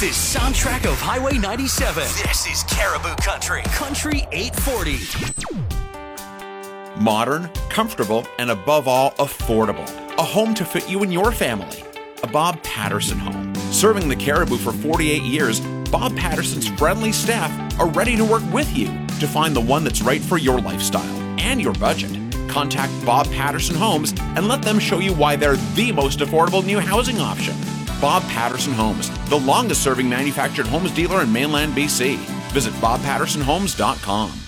is Soundtrack of Highway 97. This is Caribou Country. Country 840. Modern, comfortable, and above all, affordable. A home to fit you and your family. A Bob Patterson home. Serving the Caribou for 48 years, Bob Patterson's friendly staff are ready to work with you to find the one that's right for your lifestyle and your budget. Contact Bob Patterson Homes and let them show you why they're the most affordable new housing option. Bob Patterson Homes, the longest-serving manufactured homes dealer in mainland BC. Visit bobpattersonhomes.com.